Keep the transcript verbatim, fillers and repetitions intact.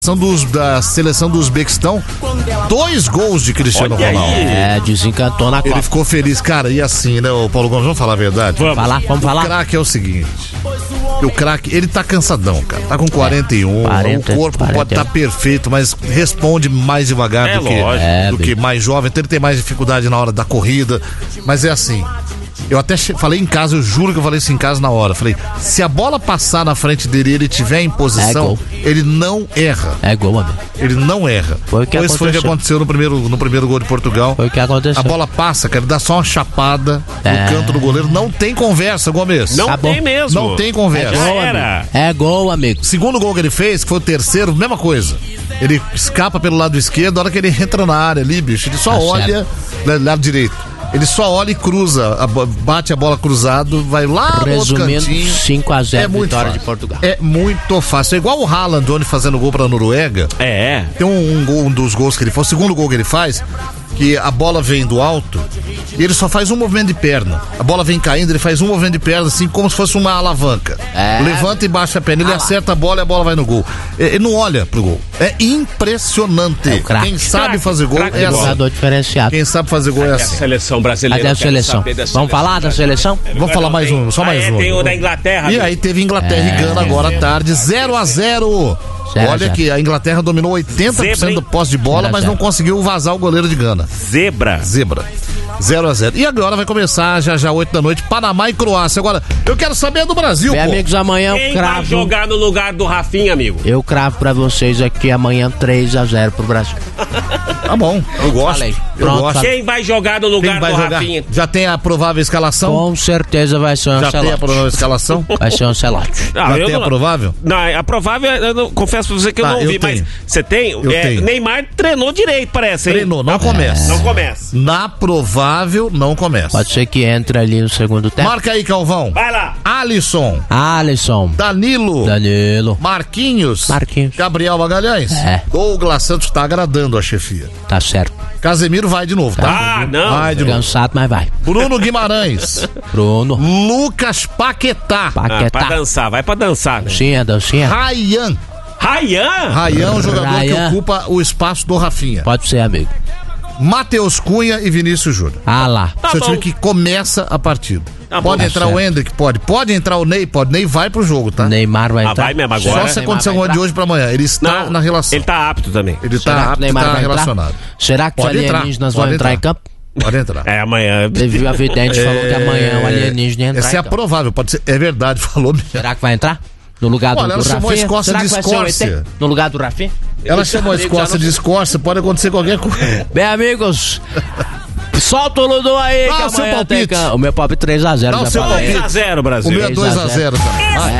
São dos, da seleção do Uzbequistão, dois gols de Cristiano Olha Ronaldo. aí. É, desencantou na Copa. Ele ficou feliz, cara, e assim, né, o Paulo Gomes, vamos falar a verdade? Vamos falar, vamos falar. O craque é o seguinte, o craque, ele tá cansadão, cara, tá com quarenta e um, quarenta, o corpo quarenta. pode estar tá perfeito, mas responde mais devagar É do, que, lógico. É, do que bem. mais jovem, então ele tem mais dificuldade na hora da corrida, mas é assim... Eu até che- falei em casa, eu juro que eu falei isso em casa na hora. Falei, se a bola passar na frente dele e ele tiver em É posição, gol. ele não erra. É gol, amigo. Ele não erra. Foi o que Pois foi o que aconteceu. aconteceu no primeiro, no primeiro gol de Portugal. Foi o que aconteceu. A bola passa, cara, dá só uma chapada É. no canto do goleiro. Não tem conversa, Gomes. Não Acabou. tem mesmo. Não tem conversa. Já era. É gol, amigo. Segundo gol que ele fez, que foi o terceiro, mesma coisa. Ele escapa pelo lado esquerdo, na hora que ele entra na área ali, bicho, ele só Tá olha do lado direito. Ele só olha e cruza, a bo- bate a bola cruzado, vai lá no outro Resumindo, cantinho. cinco a zero É muito vitória fácil. de Portugal. É muito fácil. É igual o Haaland, onde fazendo gol pra Noruega. É. Tem um, um gol, um dos gols que ele faz, o segundo gol que ele faz, que a bola vem do alto e ele só faz um movimento de perna. A bola vem caindo, ele faz um movimento de perna, assim, como se fosse uma alavanca. É. Levanta e baixa a perna, ele Ah lá. acerta a bola e a bola vai no gol. Ele não olha pro gol. É impressionante. É o craque. Quem sabe Craque, fazer gol craque é assim. Jogador diferenciado. Quem sabe fazer gol é A assim. seleção brasileira. Cadê a eu quero seleção? saber da Vamos seleção falar da brasileira. seleção? Vamos falar mais um, só mais ah, é, um. Tem o da Inglaterra. E amigo. aí teve Inglaterra e Gana agora à tarde, zero a zero. zero a Olha zero. que a Inglaterra dominou oitenta por cento Zebra, hein? do posse de bola, zero a mas zero. não conseguiu vazar o goleiro de Gana. Zebra. Zebra. zero a zero. E agora vai começar já já oito da noite, Panamá e Croácia. Agora, eu quero saber do Brasil, Bem, pô. amigos, amanhã eu Quem vai cravo. jogar no lugar do Rafinha, amigo? Eu cravo pra vocês aqui amanhã três a zero pro Brasil. Tá bom, eu gosto. Falei. Eu Pronto, gosto. falei. Quem vai jogar no lugar Quem vai do jogar? Rafinha? Já tem a provável escalação? Com certeza vai ser um Já tem a Ancelotti. provável escalação? Vai ser um Ancelotti. Ah, Já eu tem a não- provável? Não, a provável, eu não- confesso pra você que eu Tá, não eu vi, mas tenho. você tem? Eu É, tenho. Neymar treinou direito, parece, hein? Treinou, não começa. Não começa. Na provável, não começa. Pode ser que entre ali no segundo tempo. Marca aí, Calvão. Vai lá. Alisson, Alisson. Danilo, Danilo. Marquinhos, Marquinhos. Gabriel Magalhães. É. Douglas Santos tá agradando a chefia. Tá certo. Casemiro vai de novo, tá? Ah, não. Vai de novo. Cansado, mas vai. Bruno Guimarães. Bruno. Lucas Paquetá. Ah, pra Paquetá. dançar, vai pra dançar, né? Dancinha, dancinha. Rayan. Rayan? Rayan é um jogador que Rayan. ocupa o espaço do Rafinha. Pode ser, amigo. Matheus Cunha e Vinícius Júnior. Ah lá. Tá Seu bom. time que começa a partida. Tá bom. Pode Tá entrar certo. o Hendrick? Pode. Pode entrar o Ney? Pode. Ney vai pro jogo, tá? Neymar vai Ah, entrar. vai mesmo Só agora. se Neymar acontecer vai alguma de entrar? hoje pra amanhã. Ele está Não, na relação. Ele tá apto também. Ele Será tá que o apto, Neymar tá vai entrar? relacionado. Será que os Pode entrar, alienígenas pode vão entrar entrar. em campo? Pode entrar. É, amanhã. Teve a vidente falou que amanhã o alienígena ia entrar Essa é em a campo. provável, pode ser. É verdade, falou mesmo. Será que vai entrar? No lugar do, Olha, ela do chamou a Rafinha? Escócia Será de que vai ser o E T? Escócia. No lugar do Rafinha? Ela chamou a Escócia de Escócia, pode acontecer qualquer coisa. Bem, amigos, solta o Ludo aí, Dá que o seu amanhã tem palpite. can- O meu palpite três a zero, Dá o já seu falei. palpite. três a zero, O Brasil. meu é dois a zero também. Vai.